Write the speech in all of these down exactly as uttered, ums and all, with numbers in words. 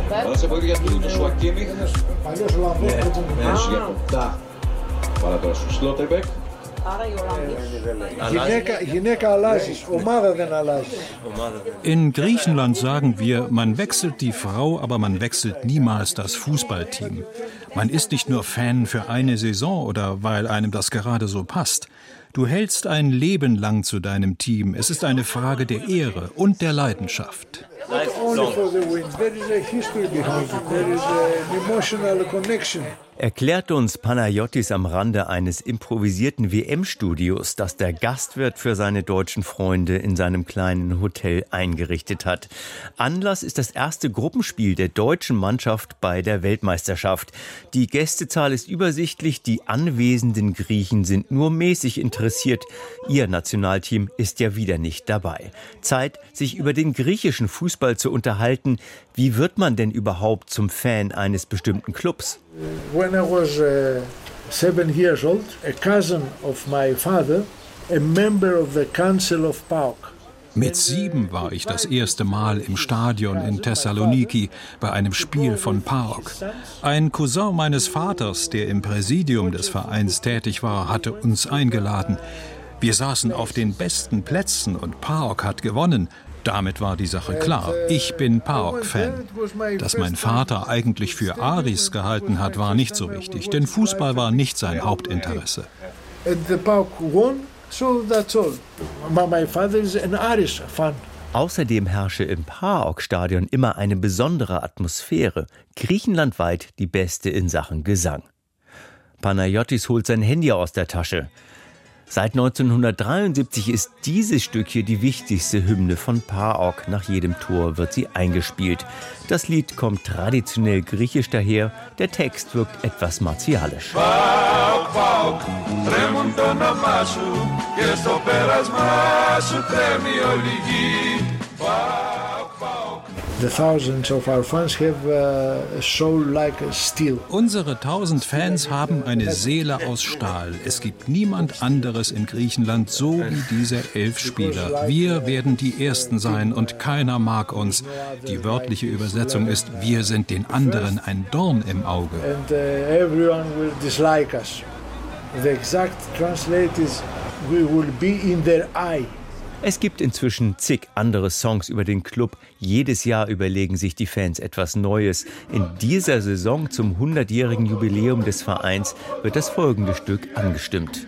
Αλλά σε βοήθεια του το Σουακίμι. Παλιός Ολλανδός. Ναι. Πάρα τώρα στο Σλότερμπεκ. Γυναίκα, γυναίκα αλλάζεις, ομάδα δεν αλλάζεις. In Griechenland sagen wir, man wechselt die Frau, aber man wechselt niemals das Fußballteam. Man ist nicht nur Fan für eine Saison oder weil einem das gerade so passt. Du hältst ein Leben lang zu deinem Team. Es ist eine Frage der Ehre und der Leidenschaft. Not only for the win, there is a history behind it. There is an emotional connection. Erklärt uns Panayotis am Rande eines improvisierten W M-Studios, das der Gastwirt für seine deutschen Freunde in seinem kleinen Hotel eingerichtet hat. Anlass ist das erste Gruppenspiel der deutschen Mannschaft bei der Weltmeisterschaft. Die Gästezahl ist übersichtlich, die anwesenden Griechen sind nur mäßig interessiert. Ihr Nationalteam ist ja wieder nicht dabei. Zeit, sich über den griechischen Fußball zu unterhalten. Wie wird man denn überhaupt zum Fan eines bestimmten Clubs? When I was uh, seven years old, a cousin of my father, a member of the Council of P A O K. Mit sieben war ich das erste Mal im Stadion in Thessaloniki bei einem Spiel von P A O K. Ein Cousin meines Vaters, der im Präsidium des Vereins tätig war, hatte uns eingeladen. Wir saßen auf den besten Plätzen und P A O K hat gewonnen. Damit war die Sache klar. Ich bin P A O K-Fan. Dass mein Vater eigentlich für Aris gehalten hat, war nicht so wichtig, denn Fußball war nicht sein Hauptinteresse. Außerdem herrsche im P A O K-Stadion immer eine besondere Atmosphäre. Griechenlandweit die beste in Sachen Gesang. Panayotis holt sein Handy aus der Tasche. Seit neunzehnhundertdreiundsiebzig ist dieses Stück hier die wichtigste Hymne von P A O K. Nach jedem Tor wird sie eingespielt. Das Lied kommt traditionell griechisch daher, der Text wirkt etwas martialisch. The thousands of our fans have a soul like steel. Unsere tausend Fans haben eine Seele aus Stahl. Es gibt niemand anderes in Griechenland so wie diese elf Spieler. Wir werden die Ersten sein und keiner mag uns. Die wörtliche Übersetzung ist, wir sind den anderen ein Dorn im Auge. And uh, everyone will dislike us. The exact translate is, we will be in their eye. Es gibt inzwischen zig andere Songs über den Club. Jedes Jahr überlegen sich die Fans etwas Neues. In dieser Saison zum hundertjährigen Jubiläum des Vereins wird das folgende Stück angestimmt.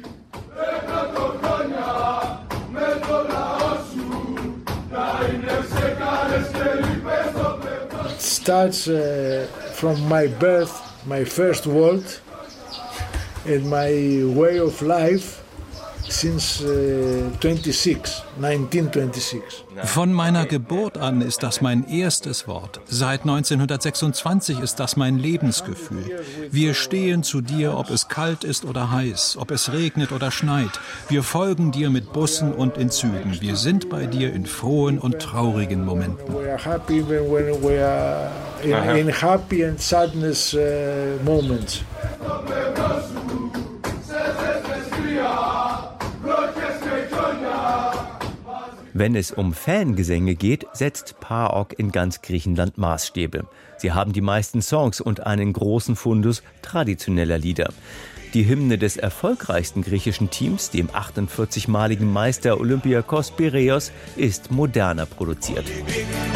It starts uh, from my birth, my first world, and my way of life. Since uh, twenty-six, nineteen twenty-six. Von meiner Geburt an ist das mein erstes Wort. Seit neunzehnhundertsechsundzwanzig ist das mein Lebensgefühl. Wir stehen zu dir, ob es kalt ist oder heiß, ob es regnet oder schneit. Wir folgen dir mit Bussen und in Zügen. Wir sind bei dir in frohen und traurigen Momenten. We are happy even when we are in, in happy and sadness uh, moments. Wenn es um Fangesänge geht, setzt P A O K in ganz Griechenland Maßstäbe. Sie haben die meisten Songs und einen großen Fundus traditioneller Lieder. Die Hymne des erfolgreichsten griechischen Teams, dem achtundvierzigmaligen Meister Olympiakos Piräus, ist moderner produziert.